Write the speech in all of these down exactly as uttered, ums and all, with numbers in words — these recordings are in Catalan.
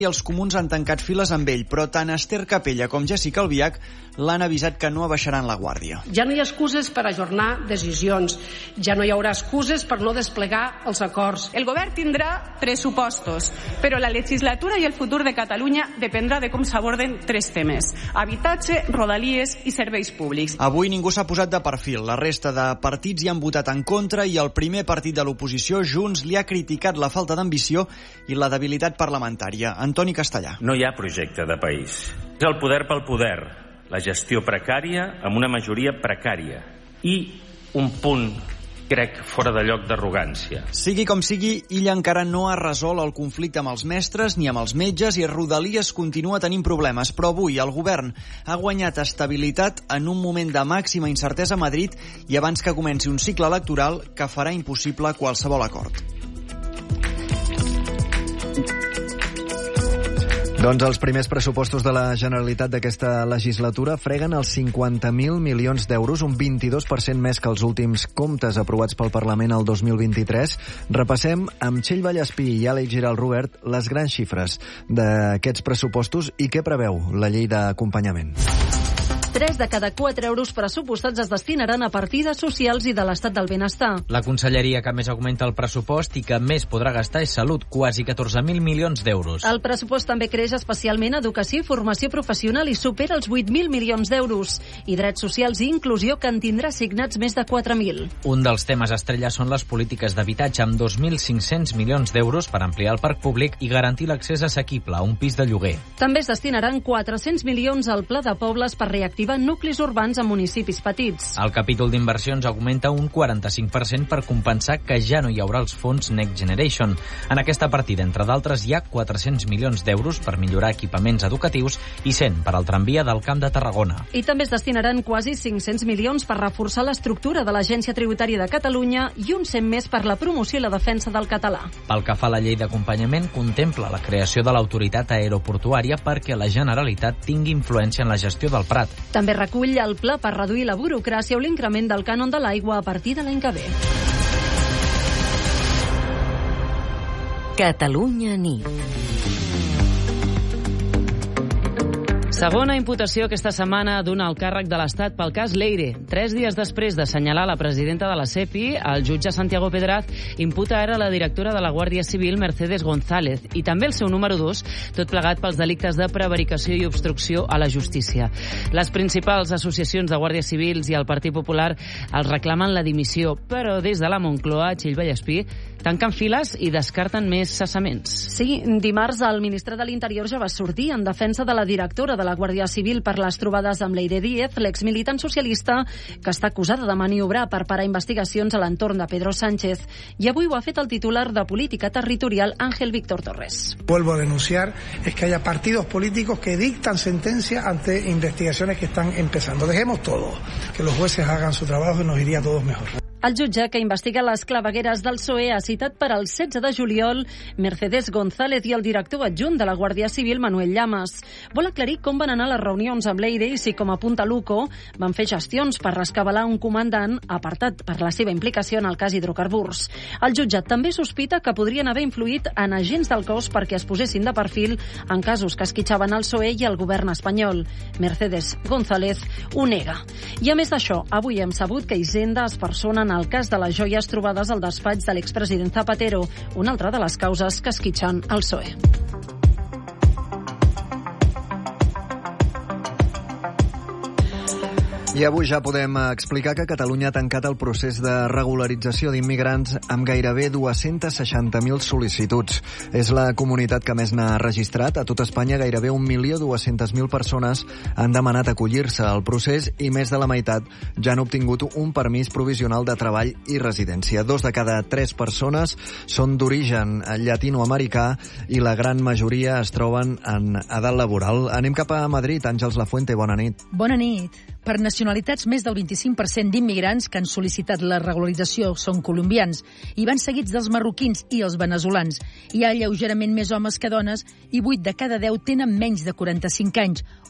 i els comuns han tancat files amb ell, però tant Esther Capella com Jessica Albiach l'han avisat que no abaixaran la guàrdia. Ja no hi ha excuses per ajornar decisions, ja no hi haurà excuses per no desplegar els acords. El govern tindrà pressupostos, però la legislatura i el futur de Catalunya dependrà de com s'aborden tres temes: habitatge, rodalies i serveis públics. Avui ningú s'ha posat de perfil. La resta de partits hi han votat en contra i el primer partit de l'oposició, Junts, li ha criticat la falta d'ambició i la debilitat parlamentària. Antoni Castellà. No hi ha projecte de país. És el poder pel poder, la gestió precària amb una majoria precària i un punt, crec, fora de lloc d'arrogància. Sigui com sigui, illa encara no ha resolt el conflicte amb els mestres ni amb els metges i Rodalies continua tenint problemes, però avui el govern ha guanyat estabilitat en un moment de màxima incertesa a Madrid i abans que comenci un cicle electoral que farà impossible qualsevol acord. Doncs els primers pressupostos de la Generalitat d'aquesta legislatura freguen els cinquanta mil milions d'euros, un vint-i-dos per cent més que els últims comptes aprovats pel Parlament el dos mil vint-i-tres. Repassem amb Txell Vallespí i Àlex Giral Robert les grans xifres d'aquests pressupostos i què preveu la llei d'acompanyament. Tres de cada quatre euros pressupostats es destinaran a partides socials i de l'estat del benestar. La conselleria que més augmenta el pressupost i que més podrà gastar és Salut, quasi catorze mil milions d'euros. El pressupost també creix especialment a Educació i Formació Professional i supera els vuit mil milions d'euros. I Drets Socials i Inclusió, que en tindrà assignats més de quatre mil. Un dels temes estrella són les polítiques d'habitatge, amb dos mil cinc-cents milions d'euros per ampliar el parc públic i garantir l'accés assequible a un pis de lloguer. També es destinaran quatre-cents milions al Pla de Pobles per reactivar nuclis urbans a municipis petits. El capítol d'inversions augmenta un quaranta-cinc per cent per compensar que ja no hi haurà els fons Next Generation. En aquesta partida, entre d'altres, hi ha quatre-cents milions d'euros per millorar equipaments educatius i cent per al tramvia del Camp de Tarragona. I també es destinaran quasi cinc-cents milions per reforçar l'estructura de l'Agència Tributària de Catalunya i un cent més per la promoció i la defensa del català. Pel que fa a la llei d'acompanyament, contempla la creació de l'autoritat aeroportuària perquè la Generalitat tingui influència en la gestió del Prat. També recull el pla per reduir la burocràcia o l'increment del cànon de l'aigua a partir de l'any que ve. Catalunya nit. Segona imputació aquesta setmana d'un alt càrrec de l'Estat pel cas Leire. Tres dies després d'assenyalar la presidenta de la SEPI, el jutge Santiago Pedraz imputa ara la directora de la Guàrdia Civil, Mercedes González, i també el seu número dos, tot plegat pels delictes de prevaricació i obstrucció a la justícia. Les principals associacions de guàrdies civils i el Partit Popular els reclamen la dimissió, però des de la Moncloa, Txell Vallespí, tanquen files i descarten més cessaments. Sí, dimarts el ministre de l'Interior ja va sortir en defensa de la directora de la Guàrdia Civil per les trobades amb Leire Díez, l'exmilitant socialista que està acusada de maniobrar per parar investigacions a l'entorn de Pedro Sánchez. I avui ho ha fet el titular de Política Territorial, Ángel Víctor Torres. Vuelvo a denunciar es que haya partidos políticos que dictan sentencia ante investigaciones que están empezando. Dejemos todo, que los jueces hagan su trabajo y nos iría a todos mejor. El jutge que investiga les clavegueres del P S O E ha citat per al setze de juliol Mercedes González i el director adjunt de la Guàrdia Civil, Manuel Llamas. Vol aclarir com van anar les reunions amb Leire i si, com apunta l'UCO, van fer gestions per rescabalar un comandant apartat per la seva implicació en el cas hidrocarburs. El jutge també sospita que podrien haver influït en agents del cos perquè es posessin de perfil en casos que esquitxaven el P S O E i el govern espanyol. Mercedes González ho nega. I a més d'això, avui hem sabut que Hisenda es persona en el cas de les joies trobades al despatx de l'expresident Zapatero, una altra de les causes que esquitxen el P S O E. I avui ja podem explicar que Catalunya ha tancat el procés de regularització d'immigrants amb gairebé dues-centes seixanta mil sol·licituds. És la comunitat que més n'ha registrat. A tot Espanya, gairebé un milió dues-centes mil persones han demanat acollir-se al procés i més de la meitat ja han obtingut un permís provisional de treball i residència. Dos de cada tres persones són d'origen llatinoamericà i la gran majoria es troben en edat laboral. Anem cap a Madrid. Àngels Lafuente, bona nit. Bona nit. Per nacionalitats, més del vint-i-cinc per cent d'immigrants que han sol·licitat la regularització són colombians i van seguits dels marroquins i els veneçolans. Hi ha lleugerament més homes que dones i vuit de cada deu tenen menys de quaranta-cinc anys.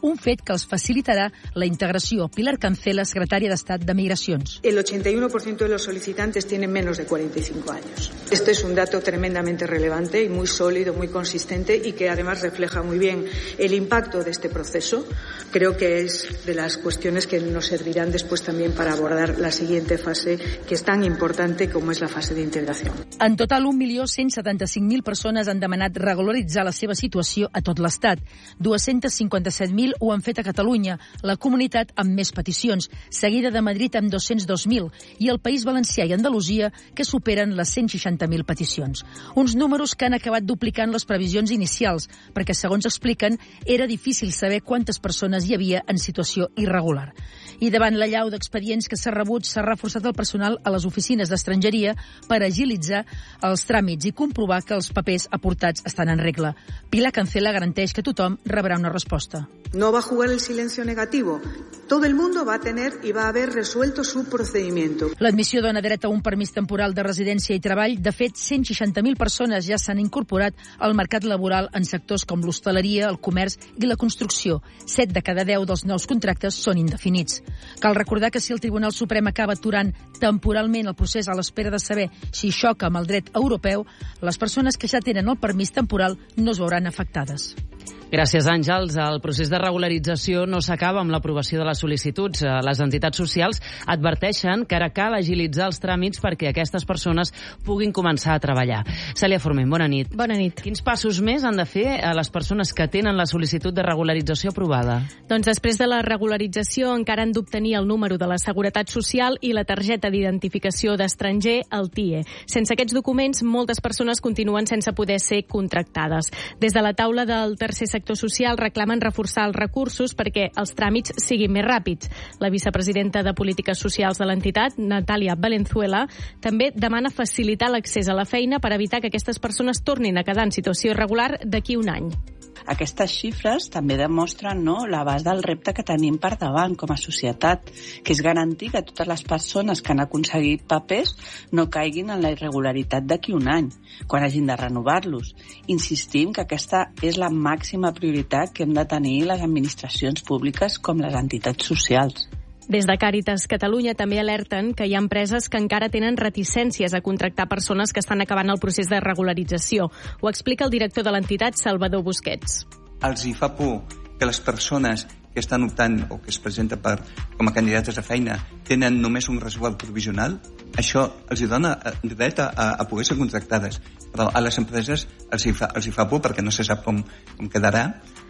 un fet que els facilitarà la integració. Pilar Cancela, secretària d'Estat de Migracions. El ochenta y uno por ciento de los solicitantes tienen menos de cuarenta y cinco años. Este es un dato tremendamente relevante y muy sólido, muy consistente y que además refleja muy bien el impacto de este proceso. Creo que es de las cuestiones que nos servirán después también para abordar la siguiente fase, que es tan importante como es la fase de integración. En total, un milió cent setanta-cinc mil persones han demanat regularitzar la seva situació a tot l'Estat. dos-cents cinquanta-set mil ho han fet a Catalunya, la comunitat amb més peticions, seguida de Madrid amb dos-cents dos mil i el País Valencià i Andalusia, que superen les cent seixanta mil peticions. Uns números que han acabat duplicant les previsions inicials, perquè, segons expliquen, era difícil saber quantes persones hi havia en situació irregular. I davant la llau d'expedients que s'ha rebut, s'ha reforçat el personal a les oficines d'estrangeria per agilitzar els tràmits i comprovar que els papers aportats estan en regla. Pilar Cancela garanteix que tothom rebrà una resposta. No va a jugar el silencio negativo. Todo el mundo va a tener y va a haber resuelto su procedimiento. L'admissió dona dret a un permís temporal de residència i treball. De fet, cent seixanta mil persones ja s'han incorporat al mercat laboral en sectors com l'hostaleria, el comerç i la construcció. Set de cada deu dels nous contractes són indefinits. Cal recordar que si el Tribunal Suprem acaba aturant temporalment el procés a l'espera de saber si xoca amb el dret europeu, les persones que ja tenen el permís temporal no es veuran afectades. Gràcies, Àngels. El procés de regularització no s'acaba amb l'aprovació de les sol·licituds. Les entitats socials adverteixen que ara cal agilitzar els tràmits perquè aquestes persones puguin començar a treballar. Cèlia Forment, bona nit. Bona nit. Quins passos més han de fer a les persones que tenen la sol·licitud de regularització aprovada? Doncs després de la regularització encara han d'obtenir el número de la Seguretat Social i la targeta d'identificació d'estranger, el T I E. Sense aquests documents, moltes persones continuen sense poder ser contractades. Des de la taula del tercer sector social reclamen reforçar els recursos perquè els tràmits siguin més ràpids. La vicepresidenta de Polítiques Socials de l'entitat, Natàlia Valenzuela, també demana facilitar l'accés a la feina per evitar que aquestes persones tornin a quedar en situació irregular d'aquí un any. Aquestes xifres també demostren no, l'abast del repte que tenim per davant com a societat, que és garantir que totes les persones que han aconseguit papers no caiguin en la irregularitat d'aquí un any, quan hagin de renovar-los. Insistim que aquesta és la màxima prioritat que hem de tenir les administracions públiques com les entitats socials. Des de Càritas Catalunya també alerten que hi ha empreses que encara tenen reticències a contractar persones que estan acabant el procés de regularització. Ho explica el director de l'entitat, Salvador Busquets. Els hi fa por que les persones que estan optant o que es presenten per, com a candidates a feina tenen només un resguard provisional. Això els hi dona dret a, a poder ser contractades. Però a les empreses els hi fa, els hi fa por perquè no se sap com, com quedarà.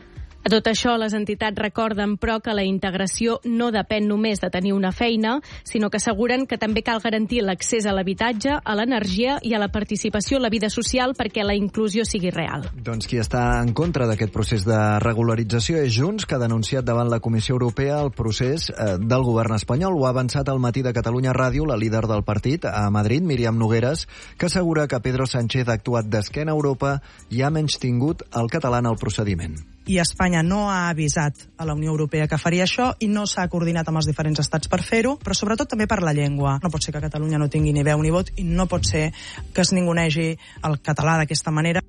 A tot això, les entitats recorden, però, que la integració no depèn només de tenir una feina, sinó que asseguren que també cal garantir l'accés a l'habitatge, a l'energia i a la participació a la vida social perquè la inclusió sigui real. Doncs qui està en contra d'aquest procés de regularització és Junts, que ha denunciat davant la Comissió Europea el procés del govern espanyol. Ho ha avançat al Matí de Catalunya Ràdio la líder del partit a Madrid, Míriam Nogueras, que assegura que Pedro Sánchez ha actuat d'esquena a Europa i ha menystingut el català en el procediment. I Espanya no ha avisat a la Unió Europea que faria això i no s'ha coordinat amb els diferents estats per fer-ho, però sobretot també per la llengua. No pot ser que Catalunya no tingui ni veu ni vot i no pot ser que es ningunegi el català d'aquesta manera.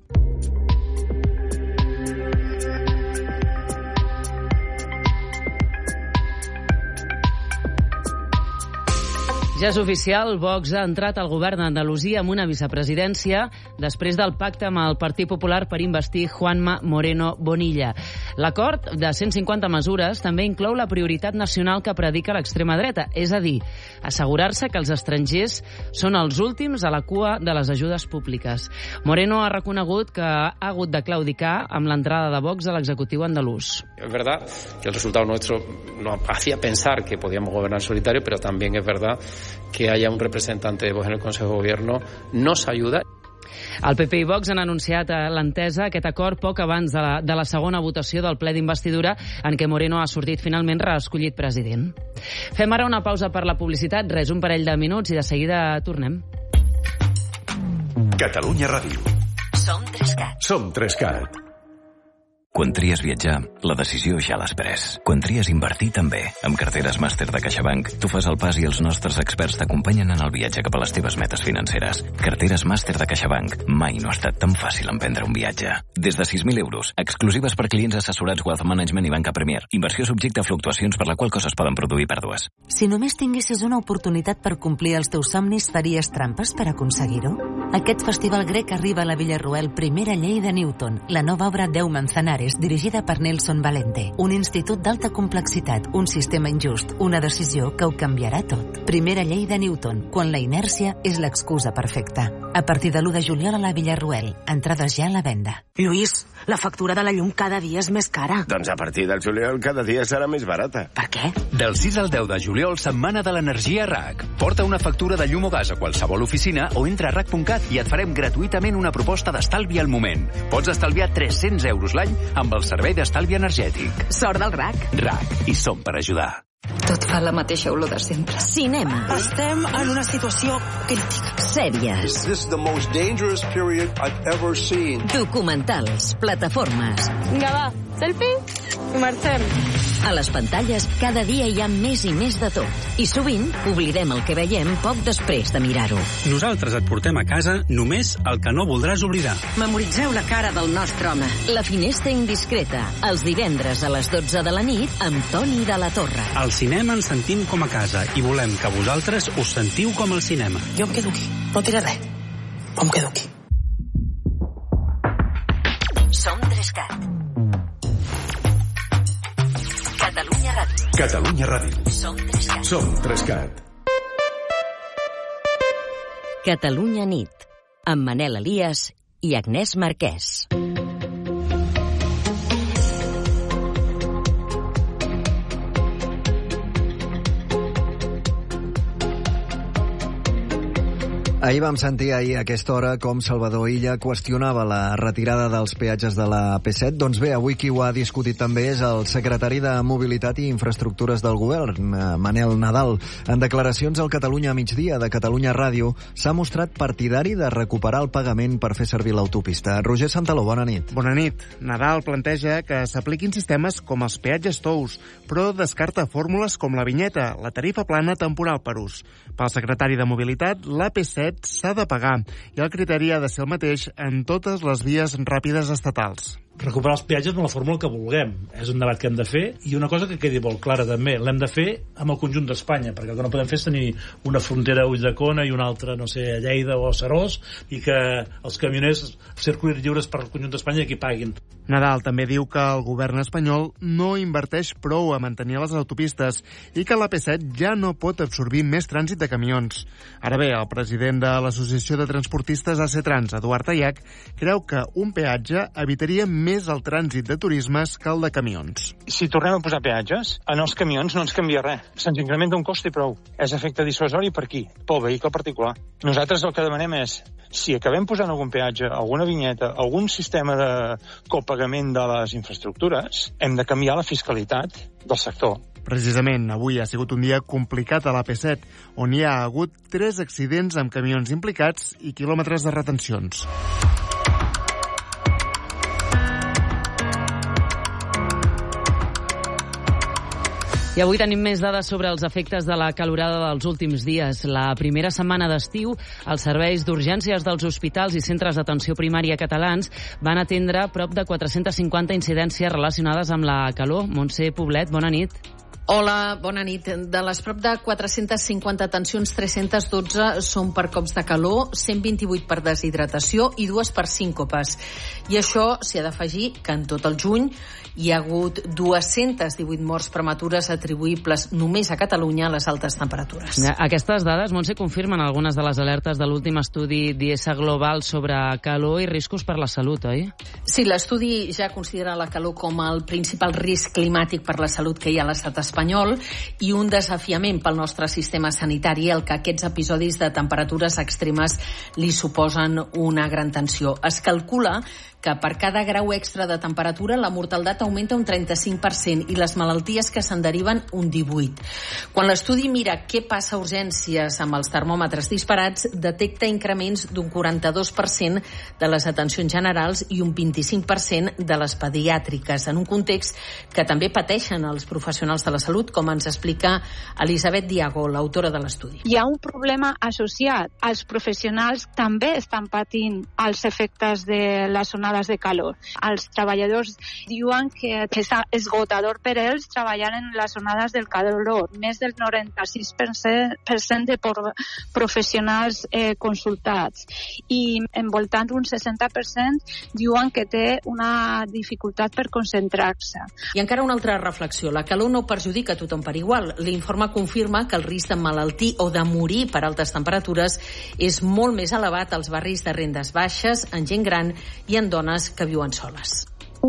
Ja és oficial, Vox ha entrat al govern d'Andalusia amb una vicepresidència després del pacte amb el Partit Popular per investir Juanma Moreno Bonilla. L'acord de cent cinquanta mesures també inclou la prioritat nacional que predica l'extrema dreta, és a dir, assegurar-se que els estrangers són els últims a la cua de les ajudes públiques. Moreno ha reconegut que ha hagut de claudicar amb l'entrada de Vox a l'executiu andalús. Es verdad que el resultado nuestro nos hacía pensar que podíamos gobernar solitario, pero también es verdad que haya un representante de Vox en el Consejo de Gobierno nos ayuda. El P P i Vox han anunciat a l'entesa aquest acord poc abans de la, de la segona votació del ple d'investidura en què Moreno ha sortit finalment reescollit president. Fem ara una pausa per la publicitat, res, un parell de minuts i de seguida tornem. Catalunya Ràdio. Som tres cat. Som tres cat. Quan tries viatjar, la decisió ja l'has pres. Quan tries invertir, també. Amb carteres màster de CaixaBank, tu fas el pas i els nostres experts t'acompanyen en el viatge cap a les teves metes financeres. Carteres màster de CaixaBank. Mai no ha estat tan fàcil emprendre un viatge. Des de sis mil euros, exclusives per clients assessorats Wealth Management i Banca Premier. Inversió subjecte a fluctuacions per la qual cosa es poden produir pèrdues. Si només tinguessis una oportunitat per complir els teus somnis, faries trampes per aconseguir-ho? Aquest festival grec arriba a la Villarroel Primera Llei de Newton, la nova obra Deu Manzanares, dirigida per Nelson Valente. Un institut d'alta complexitat, un sistema injust, una decisió que ho canviarà tot. Primera Llei de Newton, quan la inèrcia és l'excusa perfecta. A partir de l'u de juliol a la Villarroel. Entrades ja a la venda. Lluís, la factura de la llum cada dia és més cara. Doncs a partir del juliol cada dia serà més barata. Per què? Del sis al deu de juliol, setmana de l'energia R A C. Porta una factura de llum o gas a qualsevol oficina o entra a R A C punt cat i et farem gratuïtament una proposta d'estalvi al moment. Pots estalviar tres-cents euros l'any amb el servei d'estalvi energètic. Sort del R A C. R A C. I som per ajudar. Tot fa la mateixa olor de sempre. Cinema. Estem en una situació crítica. Sèries. This is the most dangerous period I've ever seen. Documentals. Plataformes. Vinga, va. Selfie? I marxem. A les pantalles cada dia hi ha més i més de tot. I sovint oblidem el que veiem poc després de mirar-ho. Nosaltres et portem a casa només el que no voldràs oblidar. Memoritzeu la cara del nostre home. La finestra indiscreta. Els divendres a les dotze de la nit amb Toni de la Torre. Al cinema ens sentim com a casa i volem que vosaltres us sentiu com al cinema. Jo em quedo aquí. No diré res. Però em quedo aquí. Som Trescat. Catalunya Ràdio. Catalunya Ràdio. Som Trescat. Som Trescat. Catalunya nit. Amb Manel Elias i Agnès Marquès. Ahir vam sentir ahir a aquesta hora com Salvador Illa qüestionava la retirada dels peatges de la A P set. Doncs bé, avui qui ho ha discutit també és el secretari de Mobilitat i Infraestructures del Govern, Manel Nadal. En declaracions al Catalunya a migdia de Catalunya Ràdio s'ha mostrat partidari de recuperar el pagament per fer servir l'autopista. Roger Santaló, bona nit. Bona nit. Nadal planteja que s'apliquin sistemes com els peatges tous, però descarta fórmules com la vinyeta, la tarifa plana temporal per ús. Pel secretari de Mobilitat, l'A P set s'ha de pagar i el criteri ha de ser el mateix en totes les vies ràpides estatals. Recuperar els peatges amb la fórmula que vulguem. És un debat que hem de fer i una cosa que quedi molt clara també, l'hem de fer amb el conjunt d'Espanya, perquè el que no podem fer és tenir una frontera a Ulldecona i una altra, no sé, a Lleida o a Serós, i que els camioners circulin lliures per el conjunt d'Espanya i qui paguin. Nadal també diu que el govern espanyol no inverteix prou a mantenir les autopistes i que l'A P set ja no pot absorbir més trànsit de camions. Ara bé, el president de l'Associació de Transportistes A C Trans, Eduard Ayac, creu que un peatge evitaria més el trànsit de turismes que el de camions. Si tornem a posar peatges, en els camions no ens canvia res. Se'ns incrementa un cost i prou. És efecte dissuasori per qui? Pel vehicle particular. Nosaltres el que demanem és, si acabem posant algun peatge, alguna vinyeta, algun sistema de copagament de les infraestructures, hem de canviar la fiscalitat del sector. Precisament, avui ha sigut un dia complicat a l'A P set, on hi ha hagut tres accidents amb camions implicats i quilòmetres de retencions. I avui tenim més dades sobre els efectes de la calorada dels últims dies. La primera setmana d'estiu, els serveis d'urgències dels hospitals i centres d'atenció primària catalans van atendre prop de quatre-centes cinquanta incidències relacionades amb la calor. Montse Poblet, bona nit. Hola, bona nit. De les prop de quatre-centes cinquanta atencions, tres-centes dotze són per cops de calor, cent vint-i-vuit per deshidratació i dues per síncopes. I això s'hi ha d'afegir que en tot el juny hi ha hagut dues-centes divuit morts prematures atribuïbles només a Catalunya a les altes temperatures. Aquestes dades, Montse, confirmen algunes de les alertes de l'últim estudi d'I E S A Global sobre calor i riscos per la salut, oi? Sí, l'estudi ja considera la calor com el principal risc climàtic per la salut que hi ha a l'estat espanyol i un desafiament pel nostre sistema sanitari, el que aquests episodis de temperatures extremes li suposen una gran tensió. Es calcula que per cada grau extra de temperatura la mortaldat augmenta un trenta-cinc per cent i les malalties que se'n deriven un divuit per cent. Quan l'estudi mira què passa a urgències amb els termòmetres disparats, detecta increments d'un quaranta-dos per cent de les atencions generals i un vint-i-cinc per cent de les pediàtriques, en un context que també pateixen els professionals de la salut, com ens explica Elisabet Diago, l'autora de l'estudi. Hi ha un problema associat. Els professionals també estan patint els efectes de les onades de calor. Els treballadors diuen que és esgotador per ells treballar en les onades del calor. Més del noranta-sis per cent de professionals eh, consultats. I envoltant un seixanta per cent diuen que té una dificultat per concentrar-se. I encara una altra reflexió. La calor no perjudica a tothom per igual. L'informe confirma que el risc d'emmalaltir o de morir per altes temperatures és molt més elevat als barris de rendes baixes, en gent gran i en dones que viuen soles.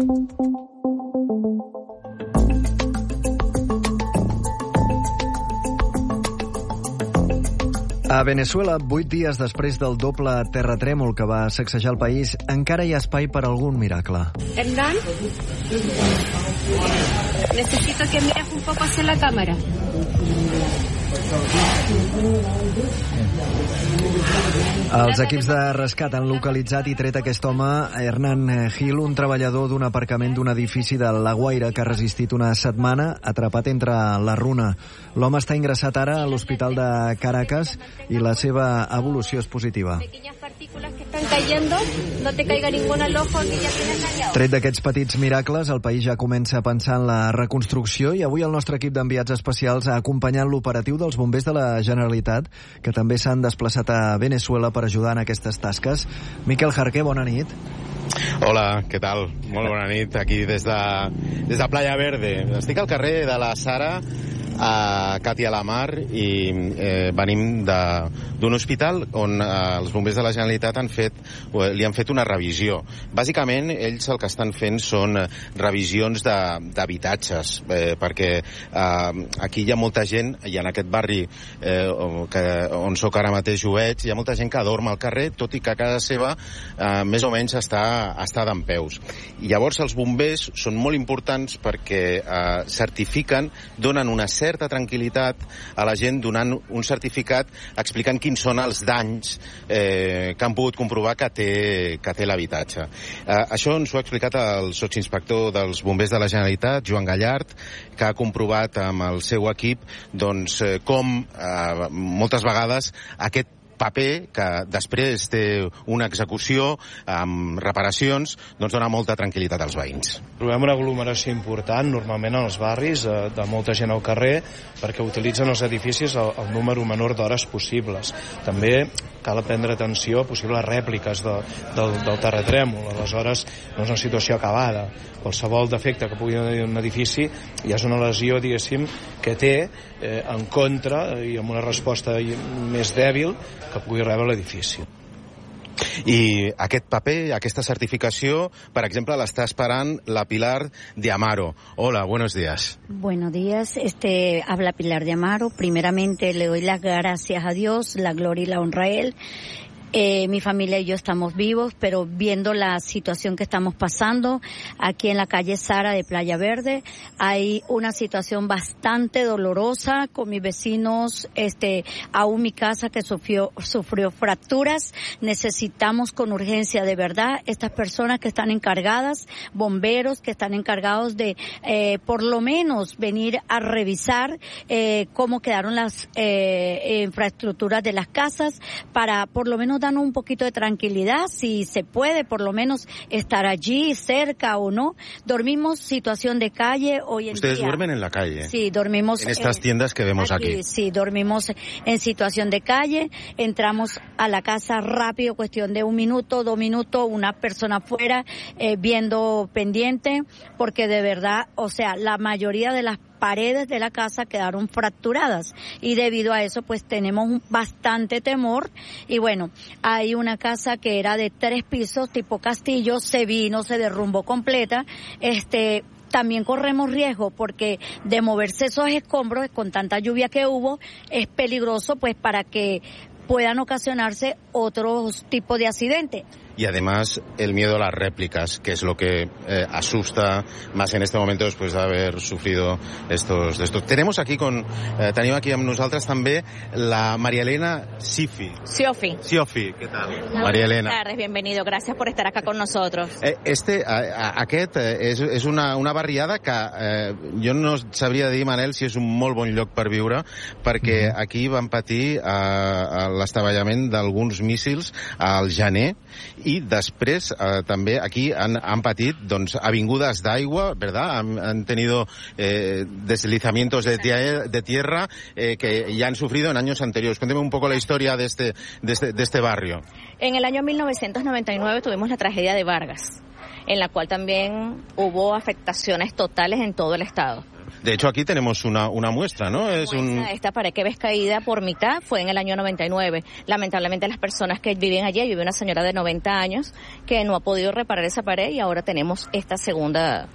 A Venezuela, vuit dies després del doble terratrèmol que va sacsejar el país, encara hi ha espai per a algun miracle. Hernán, necesito que mires un poco hacia la cámara. Els equips de rescat han localitzat i tret aquest home, Hernán Gil, un treballador d'un aparcament d'un edifici de La Guaira que ha resistit una setmana atrapat entre la runa. L'home està ingressat ara a l'Hospital de Caracas i la seva evolució és positiva. Tret d'aquests petits miracles, el país ja comença a pensar en la reconstrucció i avui el nostre equip d'enviats especials ha acompanyat l'operatiu dels bombers de la Generalitat, que també s'han desplaçat a Venezuela per ajudar en aquestes tasques. Miquel Jarqué, bona nit. Hola, què tal? Molt bona nit, aquí des de, des de Playa Verde. Estic al carrer de la Sara, a Cati a la Mar, i eh, venim d'un hospital on eh, els bombers de la Generalitat han fet, li han fet una revisió. Bàsicament, ells el que estan fent són revisions d'habitatges, eh, perquè eh, aquí hi ha molta gent, i en aquest barri eh, que, on sóc ara mateix ho veig, hi ha molta gent que dorm al carrer, tot i que a casa seva eh, més o menys està, està dempeus. I llavors els bombers són molt importants perquè eh, certifiquen, donen una certa tranquil·litat a la gent donant un certificat explicant quins són els danys eh, que han pogut comprovar que té, que té l'habitatge. Eh, això ens ho ha explicat el sotsinspector dels bombers de la Generalitat, Joan Gallard, que ha comprovat amb el seu equip doncs, eh, com eh, moltes vegades aquest paper, que després té una execució amb reparacions, doncs dona molta tranquil·litat als veïns. Trobem una aglomeració important, normalment en els barris, de molta gent al carrer, perquè utilitzen els edificis el, el número menor d'hores possibles. També cal prendre atenció a possibles rèpliques de, del, del terratrèmol. Aleshores, no és una situació acabada. Qualsevol defecte que pugui haver un edifici ja és una lesió, diguéssim, que té eh, en contra i amb una resposta més dèbil que pugui rebre l'edifici. I aquest paper, aquesta certificació, per exemple, l'està esperant la Pilar de Amaro. Hola, buenos días. Buenos días, este, habla Pilar de Amaro. Primeramente le doy las gracias a Dios, la gloria y la honra a Él. Eh, mi familia y yo estamos vivos, pero viendo la situación que estamos pasando aquí en la calle Sara de Playa Verde, hay una situación bastante dolorosa con mis vecinos, este, aún mi casa que sufrió, sufrió fracturas. Necesitamos con urgencia, de verdad, estas personas que están encargadas, bomberos que están encargados de, eh, por lo menos venir a revisar eh, cómo quedaron las eh, infraestructuras de las casas, para por lo menos dan un poquito de tranquilidad, si se puede por lo menos estar allí cerca o no. Dormimos situación de calle hoy en ¿Ustedes día. duermen en la calle? Sí, dormimos en estas eh, tiendas que vemos aquí, aquí. Sí, dormimos en situación de calle, entramos a la casa rápido, cuestión de un minuto, dos minutos, una persona afuera eh, viendo pendiente, porque de verdad, o sea, la mayoría de las paredes de la casa quedaron fracturadas y debido a eso pues tenemos un bastante temor. Y bueno, hay una casa que era de tres pisos tipo castillo, se vino, se derrumbó completa. Este también corremos riesgo porque de moverse esos escombros con tanta lluvia que hubo es peligroso pues para que puedan ocasionarse otros tipos de accidentes. y además el miedo a las réplicas, que es lo que eh, asusta más en este momento después de haber sufrido estos... estos. Tenemos aquí con... Eh, tenim aquí amb nosaltres també la María Elena Sifi. Siofi. Siofi, ¿qué tal? María Elena. Buenas tardes, bienvenido. Gracias por estar acá con nosotros. Eh, este, a, a, aquest eh, és, és una, una barriada que eh, jo no sabria dir, Manel, si és un molt bon lloc per viure, perquè mm. aquí van patir eh, l'estaballament d'alguns míssils al gener i després eh, també aquí han, han patit doncs, avingudes d'aigua, ¿verdad? Han, han tenido eh, deslizamientos de, tia, de tierra eh, que ya han sufrido en años anteriores. Cuénteme un poco la historia de este, de este, de este barrio. En el año mil novecientos noventa y nueve tuvimos la tragedia de Vargas, en la cual también hubo afectaciones totales en todo el estado. De hecho, aquí tenemos una, una muestra, ¿no? Es un... Esta pared que ves caída por mitad fue en el año noventa y nueve. Lamentablemente las personas que viven allí, vive una señora de noventa años que no ha podido reparar esa pared y ahora tenemos esta segunda...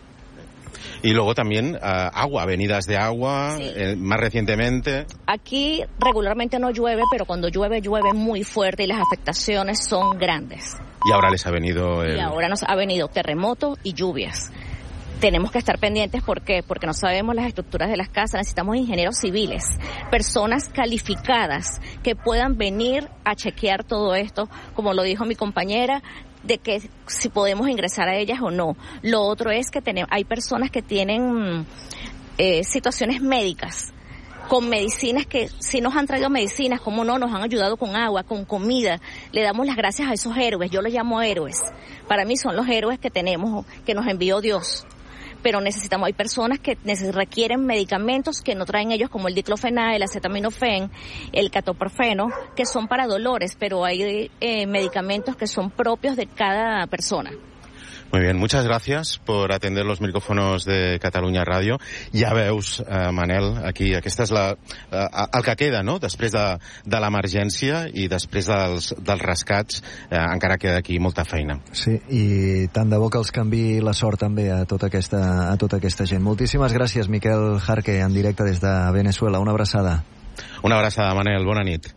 Y luego también uh, agua, avenidas de agua, sí. eh, más recientemente. Aquí regularmente no llueve, pero cuando llueve, llueve muy fuerte y las afectaciones son grandes. Y ahora les ha venido... El... Y ahora nos ha venido terremoto y lluvias. Tenemos que estar pendientes, ¿por qué? Porque no sabemos las estructuras de las casas, necesitamos ingenieros civiles, personas calificadas que puedan venir a chequear todo esto, como lo dijo mi compañera, de que si podemos ingresar a ellas o no. Lo otro es que tenemos, hay personas que tienen eh, situaciones médicas, con medicinas que sí nos han traído medicinas, como no, nos han ayudado con agua, con comida. Le damos las gracias a esos héroes, yo los llamo héroes. Para mí son los héroes que tenemos, que nos envió Dios. Pero necesitamos, hay personas que requieren medicamentos que no traen ellos, como el diclofenac, el acetaminofén, el ketoprofeno, que son para dolores, pero hay eh, medicamentos que son propios de cada persona. Muy bien, muchas gracias por atender los micrófonos de Catalunya Ràdio. Ja veus, eh, Manel, aquí, aquesta és la, eh, el que queda, no?, després de, de l'emergència i després dels, dels rescats, eh, encara queda aquí molta feina. Sí, i tant de bo que els canvi la sort també a tota aquesta, a tota aquesta gent. Moltíssimes gràcies, Miquel Jarque, en directe des de Venezuela. Una abraçada. Una abraçada, Manel. Bona nit.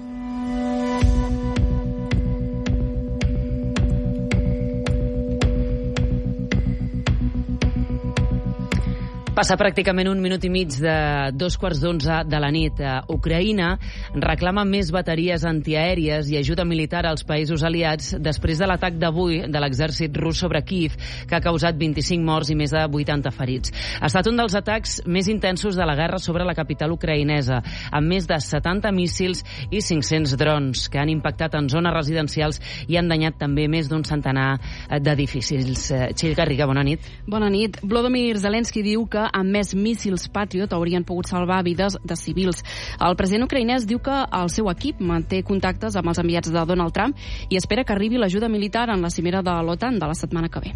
Passa pràcticament un minut i mig de dos quarts d'onze de la nit. Ucraïna reclama més bateries antiaèries i ajuda militar als països aliats després de l'atac d'avui de l'exèrcit rus sobre Kíev, que ha causat vint-i-cinc morts i més de vuitanta ferits. Ha estat un dels atacs més intensos de la guerra sobre la capital ucraïnesa, amb més de setanta míssils i cinc-cents drons que han impactat en zones residencials i han danyat també més d'un centenar d'edificis. Txell Garriga, bona nit. Bona nit. Volodymyr Zelensky diu que amb més míssils Patriot haurien pogut salvar vides de civils. El president ucraïnès diu que el seu equip manté contactes amb els enviats de Donald Trump i espera que arribi l'ajuda militar en la cimera de l'OTAN de la setmana que ve.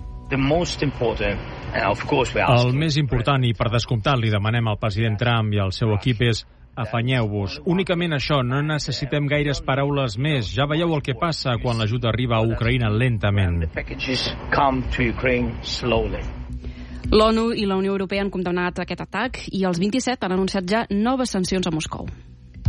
El més important, i per descomptat li demanem al president Trump i al seu equip, és afanyeu-vos. Únicament això, no necessitem gaires paraules més. Ja veieu el que passa quan l'ajuda arriba a Ucraïna lentament. L'ONU i la Unió Europea han condemnat aquest atac i els vint-i-set han anunciat ja noves sancions a Moscou.